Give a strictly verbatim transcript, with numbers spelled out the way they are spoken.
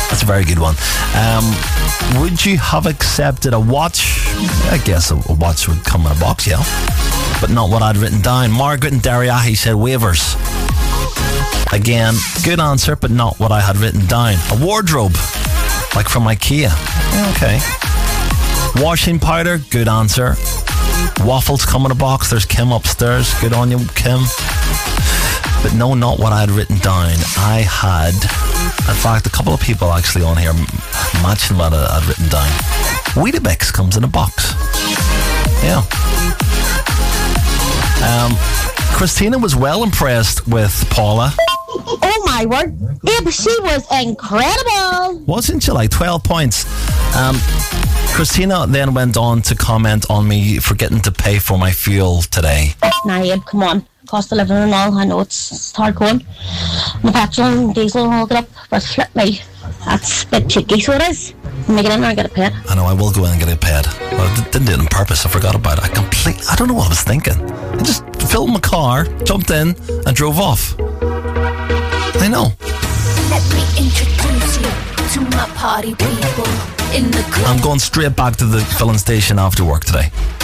That's a very good one. Um, would you have accepted a watch? I guess a, a watch would come in a box, yeah. But not what I'd written down. Margaret and Derryahy said waivers. Again, good answer, but not what I had written down. A wardrobe, like from IKEA. Okay. Washing powder, good answer. Waffles come in a box. There's Kim upstairs. Good on you, Kim. But no, not what I had written down. I had, in fact, a couple of people actually on here matching what I had written down. Weetabix comes in a box. Yeah. Um, Christina was well impressed with Paula. Oh my word. Yeah, she was incredible. Wasn't she? Like twelve points. Um, Christina then went on to comment on me forgetting to pay for my fuel today. Nah, Abe, come on. Cost of living and all. I know it's, it's hard going. My petrol and diesel all get up, but flip me. That's a bit cheeky, so it is. Make it in there and get it paid. I know, I will go in and get it paid. Well, I didn't do it on purpose. I forgot about it. I completely, I don't know what I was thinking. I just filled my car, jumped in, and drove off. I know. Let me introduce you to my party people in the club. I'm going straight back to the filling station after work today.